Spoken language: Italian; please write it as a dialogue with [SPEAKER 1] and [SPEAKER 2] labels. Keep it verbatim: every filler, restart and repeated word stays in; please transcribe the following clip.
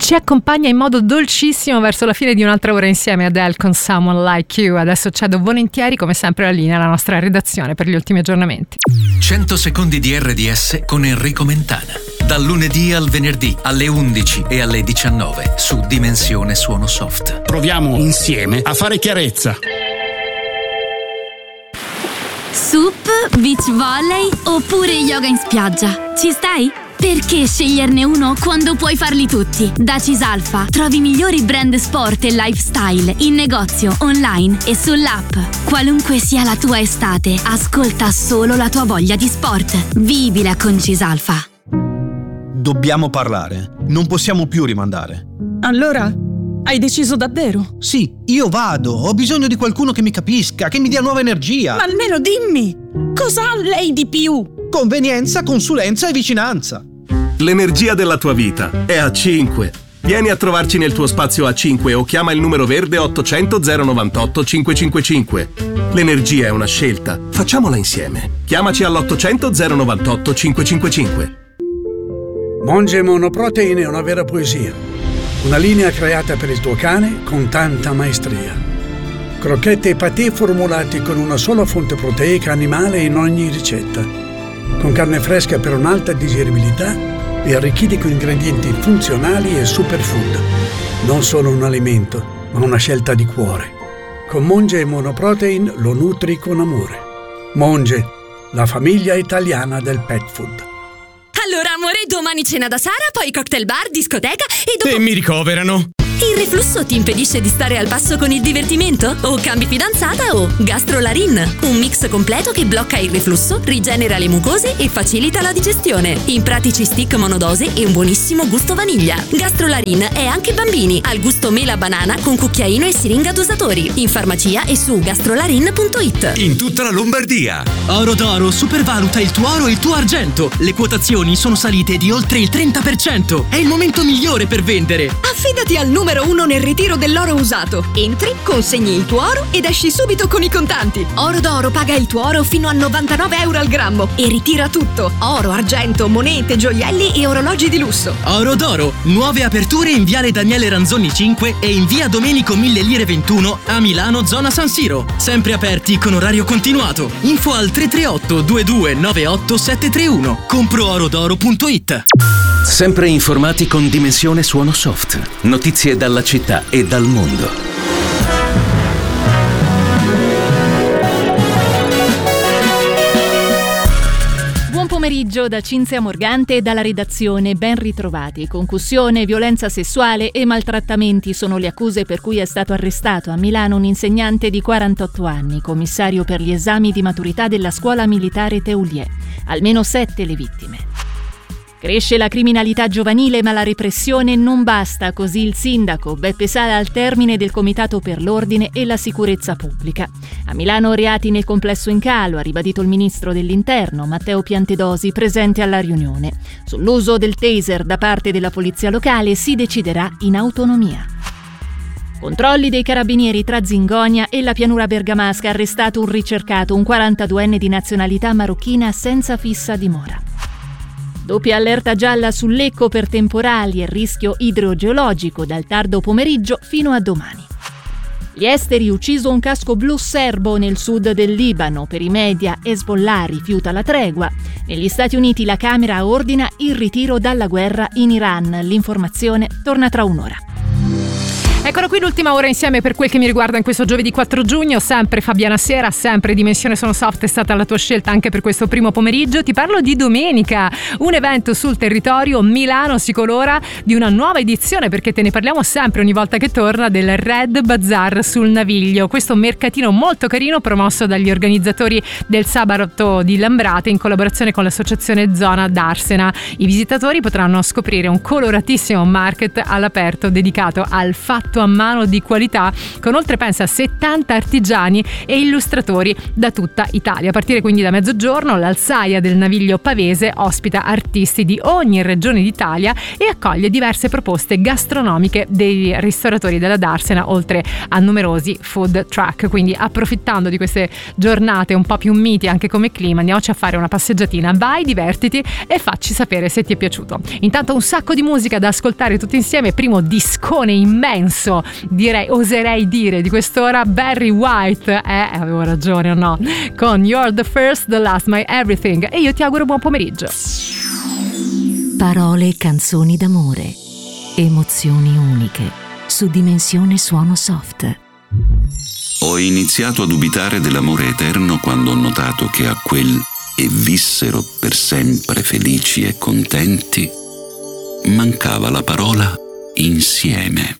[SPEAKER 1] ci accompagna in modo dolcissimo verso la fine di un'altra ora insieme Adele con Someone Like You. Adesso cedo volentieri come sempre la linea alla nostra redazione per gli ultimi aggiornamenti.
[SPEAKER 2] cento secondi di R D S con Enrico Mentana. Dal lunedì al venerdì alle undici e alle diciannove su Dimensione Suono Soft.
[SPEAKER 3] Proviamo insieme a fare chiarezza.
[SPEAKER 4] Sup, beach volley oppure yoga in spiaggia? Ci stai? Perché sceglierne uno quando puoi farli tutti? Da Cisalfa trovi i migliori brand sport e lifestyle in negozio, online e sull'app. Qualunque sia la tua estate, ascolta solo la tua voglia di sport. Vivila con Cisalfa.
[SPEAKER 5] Dobbiamo parlare. Non possiamo più rimandare.
[SPEAKER 6] Allora, hai deciso davvero?
[SPEAKER 5] Sì, io vado. Ho bisogno di qualcuno che mi capisca, che mi dia nuova energia.
[SPEAKER 6] Ma almeno dimmi, cosa ha lei di più?
[SPEAKER 5] Convenienza, consulenza e vicinanza.
[SPEAKER 7] L'energia della tua vita è A cinque. Vieni a trovarci nel tuo spazio A cinque o chiama il numero verde ottocento zero novantotto cinquecentocinquantacinque. L'energia è una scelta. Facciamola insieme. Chiamaci all'ottocento zero novantotto cinquecentocinquantacinque.
[SPEAKER 8] Monge Monoprotein è una vera poesia. Una linea creata per il tuo cane con tanta maestria. Crocchette e patè formulati con una sola fonte proteica animale in ogni ricetta. Con carne fresca per un'alta digeribilità e arricchiti con ingredienti funzionali e superfood. Non solo un alimento, ma una scelta di cuore. Con Monge Monoprotein lo nutri con amore. Monge, la famiglia italiana del pet food.
[SPEAKER 9] Allora, amore, domani cena da Sara, poi cocktail bar, discoteca e dopo...
[SPEAKER 3] E mi ricoverano.
[SPEAKER 9] Il reflusso ti impedisce di stare al passo con il divertimento? O cambi fidanzata o Gastrolarin, un mix completo che blocca il reflusso, rigenera le mucose e facilita la digestione. In pratici stick monodose e un buonissimo gusto vaniglia. Gastrolarin è anche bambini, al gusto mela banana con cucchiaino e siringa dosatori. In farmacia e su gastrolarin punto it.
[SPEAKER 2] In tutta la Lombardia.
[SPEAKER 10] Oro d'Oro supervaluta il tuo oro e il tuo argento. Le quotazioni sono salite di oltre il trenta per cento. È il momento migliore per vendere.
[SPEAKER 11] Affidati al numero uno nel ritiro dell'oro usato. Entri, consegni il tuo oro ed esci subito con i contanti. Oro d'Oro paga il tuo oro fino a novantanove euro al grammo e ritira tutto: oro, argento, monete, gioielli e orologi di lusso.
[SPEAKER 10] Oro d'Oro, nuove aperture in viale Daniele Ranzoni cinque e in via Domenico Mille Lire ventuno a Milano, zona San Siro. Sempre aperti con orario continuato. Info al tre tre otto due due nove otto sette tre uno. compro oro d'oro punto it.
[SPEAKER 2] Sempre informati con Dimensione Suono Soft. Notizie dalla città e dal mondo.
[SPEAKER 12] Buon pomeriggio da Cinzia Morgante e dalla redazione. Ben ritrovati. Concussione, violenza sessuale e maltrattamenti sono le accuse per cui è stato arrestato a Milano un insegnante di quarantotto anni, commissario per gli esami di maturità della scuola militare Teulier. Almeno sette le vittime. Cresce la criminalità giovanile, ma la repressione non basta, così il sindaco Beppe Sala al termine del Comitato per l'Ordine e la Sicurezza Pubblica. A Milano reati nel complesso in calo, ha ribadito il ministro dell'Interno Matteo Piantedosi, presente alla riunione. Sull'uso del taser da parte della polizia locale si deciderà in autonomia. Controlli dei carabinieri tra Zingonia e la pianura bergamasca, arrestato un ricercato, un quarantaduenne di nazionalità marocchina senza fissa dimora. Doppia allerta gialla sul Lecco per temporali e rischio idrogeologico dal tardo pomeriggio fino a domani. Gli esteri, ucciso un casco blu serbo nel sud del Libano. Per i media Hezbollah rifiuta la tregua. Negli Stati Uniti la Camera ordina il ritiro dalla guerra in Iran. L'informazione torna tra un'ora.
[SPEAKER 1] Eccola qui l'ultima ora insieme per quel che mi riguarda in questo giovedì quattro giugno, sempre Fabiana Sera, sempre Dimensione Sono Soft è stata la tua scelta anche per questo primo pomeriggio. Ti parlo di domenica, un evento sul territorio, Milano si colora di una nuova edizione, perché te ne parliamo sempre ogni volta che torna, del Red Bazaar sul Naviglio, questo mercatino molto carino promosso dagli organizzatori del Sabato di Lambrate in collaborazione con l'associazione Zona d'Arsena. I visitatori potranno scoprire un coloratissimo market all'aperto dedicato al fatto fatto a mano di qualità con oltre pensa settanta artigiani e illustratori da tutta Italia. A partire quindi da mezzogiorno l'Alzaia del Naviglio Pavese ospita artisti di ogni regione d'Italia e accoglie diverse proposte gastronomiche dei ristoratori della Darsena, oltre a numerosi food truck. Quindi approfittando di queste giornate un po' più miti anche come clima, andiamoci a fare una passeggiatina. Vai, divertiti e facci sapere se ti è piaciuto. Intanto un sacco di musica da ascoltare tutti insieme. Primo discone immenso, direi, oserei dire, di quest'ora, Barry White, eh, avevo ragione o no, con You're the First, the Last, My Everything, e io ti auguro buon pomeriggio.
[SPEAKER 13] Parole e canzoni d'amore, emozioni uniche, su Dimensione Suono Soft.
[SPEAKER 14] Ho iniziato a dubitare dell'amore eterno quando ho notato che a quel "e vissero per sempre felici e contenti" mancava la parola insieme.